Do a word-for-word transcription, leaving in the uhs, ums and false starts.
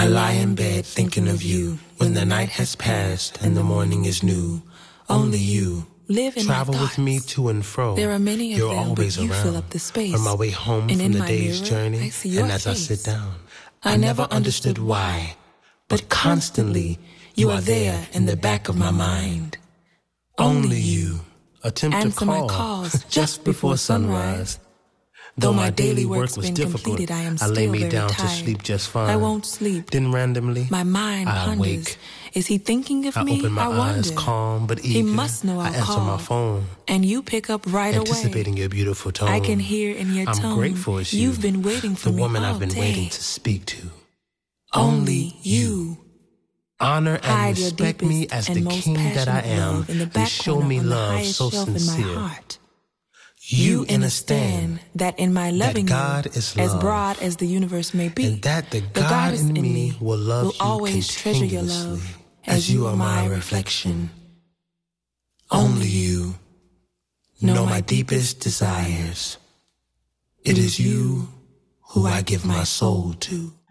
I lie in bed thinking of you when the night has passed and the morning is new. Only you. Live in Travel my with me to and fro. There are many of You're them, always but you around. fill up the space. On my way home and from in the my day's mirror, journey, I see your and as face. I sit down, I, I never never understood why, but constantly you are there in the back of my mind. Only you. Attempt Answer to call my calls just before sunrise. Though my daily work was difficult, completed, I am I lay still me very down tired. to sleep just fine. I won't sleep. Then randomly, My mind I ponders. awake. Is he thinking of I me? open my I wonder. eyes, calm but eager. He must know I'll I answer call. my phone, And you pick up right anticipating away. your beautiful tone. I can hear in your I'm tone. grateful it's you. You've been waiting for the me woman all I've been day. waiting to speak to. Only you. Honor and Hide your respect me deepest as and the most king that I passionate am. love in the And back show corner me on the love highest so shelf in my sincere. heart. You You understand that in my loving God you, is as love. broad as the universe may be, And that the the God goddess in in me me will love you always treasure your love continuously, as you are my reflection. Only you know my deepest desires. It is you who I give my soul to.